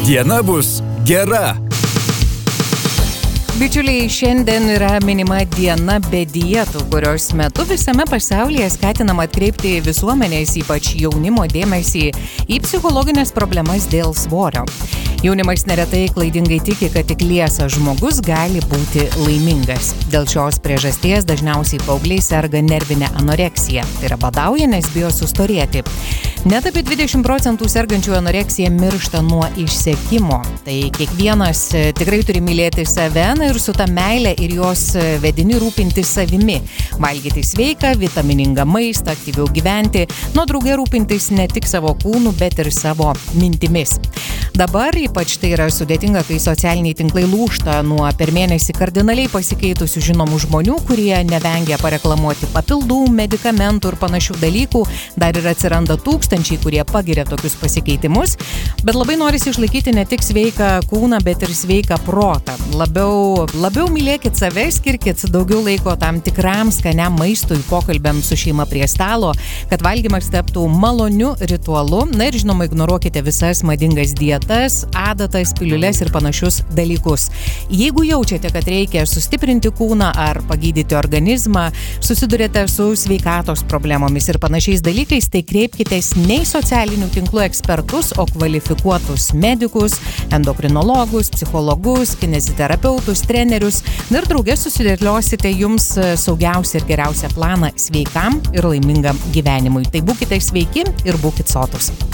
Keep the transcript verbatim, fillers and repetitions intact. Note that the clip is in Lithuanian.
Diena bus gera. Bičiuliai, šiandien yra minima diena be dietų, kurios metu visame pasaulyje skatinama atkreipti visuomenės, ypač jaunimo dėmesį į psichologinės problemas dėl svorio. Jaunimas neretai klaidingai tiki, kad tik liesas žmogus gali būti laimingas. Dėl šios priežasties dažniausiai paaugliai serga nervinę anoreksiją, tai yra badauja, nes bijo sustorėti. Net apie dvidešimt procentų sergančių anoreksija miršta nuo išsekimo. Tai kiekvienas tikrai turi mylėti save ir su ta meile ir jos vedini rūpintis savimi. Valgyti sveiką, vitaminingą maistą, aktyviau gyventi, nuo drauge rūpintis ne tik savo kūnu, bet ir savo mintimis. Dabar ypač tai yra sudėtinga, kai socialiniai tinklai lūžta nuo per mėnesį kardinaliai pasikeitusių žinomų žmonių, kurie nevengia pareklamuoti papildų, medikamentų ir panašių dalykų. Dar ir atsiranda tūkstančiai, kurie pagiria tokius pasikeitimus. Bet labai norisi išlaikyti ne tik sveiką kūną, bet ir sveiką protą. Labiau, labiau mylėkit save, skirkit daugiau laiko tam tikram skaniam maistui, pokalbiams su šeima prie stalo, kad valgymas taptų maloniu ritualu. Na ir žinoma, ignoruokite visas madingas dietas, adatas, piliules ir panašius dalykus. Jeigu jaučiate, kad reikia sustiprinti kūną ar pagydyti organizmą, susidurėte su sveikatos problemomis ir panašiais dalykais, tai kreipkitės ne į socialinių tinklų ekspertus, o kvalifikuotus medikus, endokrinologus, psichologus, kineziterapeutus, trenerius. Ir drauge susidėliosite jums saugiausią ir geriausią planą sveikam ir laimingam gyvenimui. Tai būkite sveiki ir būkite sotus.